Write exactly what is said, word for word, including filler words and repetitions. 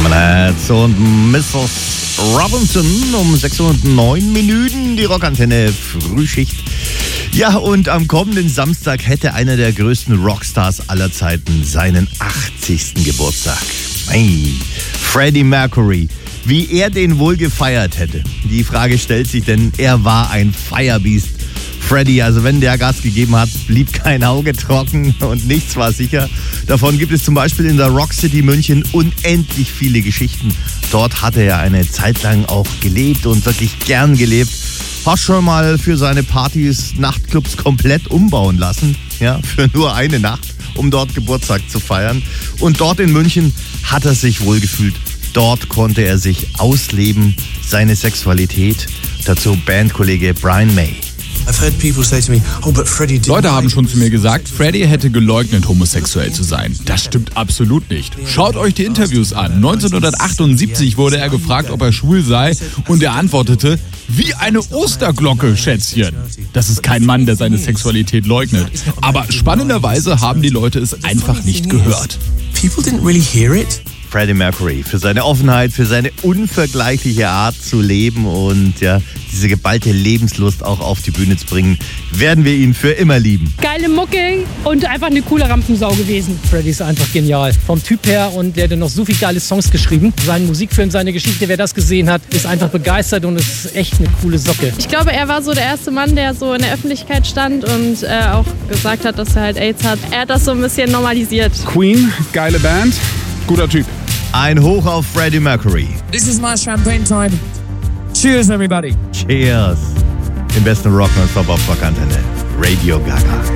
Lemonheads und Missus Robinson um sechs Uhr und neun Minuten, die Rockantenne Frühschicht. Ja, und am kommenden Samstag hätte einer der größten Rockstars aller Zeiten seinen achtzigsten Geburtstag. Hey, Freddie Mercury. Wie er den wohl gefeiert hätte. Die Frage stellt sich, denn er war ein Firebeast. Freddie, also wenn der Gas gegeben hat, blieb kein Auge trocken und nichts war sicher. Davon gibt es zum Beispiel in der Rock City München unendlich viele Geschichten. Dort hatte er eine Zeit lang auch gelebt und wirklich gern gelebt. Hat schon mal für seine Partys Nachtclubs komplett umbauen lassen, ja, für nur eine Nacht, um dort Geburtstag zu feiern. Und dort in München hat er sich wohlgefühlt. Dort konnte er sich ausleben, seine Sexualität. Dazu Bandkollege Brian May. Leute haben schon zu mir gesagt, Freddie hätte geleugnet, homosexuell zu sein. Das stimmt absolut nicht. Schaut euch die Interviews an. neunzehnhundertachtundsiebzig wurde er gefragt, ob er schwul sei, und er antwortete, wie eine Osterglocke, Schätzchen. Das ist kein Mann, der seine Sexualität leugnet. Aber spannenderweise haben die Leute es einfach nicht gehört. People didn't really hear it. Freddie Mercury, für seine Offenheit, für seine unvergleichliche Art zu leben und ja, diese geballte Lebenslust auch auf die Bühne zu bringen, werden wir ihn für immer lieben. Geile Mucke und einfach eine coole Rampensau gewesen. Freddie ist einfach genial. Vom Typ her, und der hat noch so viele geile Songs geschrieben. Sein Musikfilm, seine Geschichte, wer das gesehen hat, ist einfach begeistert und ist echt eine coole Socke. Ich glaube, er war so der erste Mann, der so in der Öffentlichkeit stand und äh, auch gesagt hat, dass er halt AIDS hat. Er hat das so ein bisschen normalisiert. Queen, geile Band, guter Typ. Ein Hoch auf Freddie Mercury. This is my champagne time. Cheers, everybody. Cheers. Den besten Rock und Stop auf Rockantenne. Radio Gaga.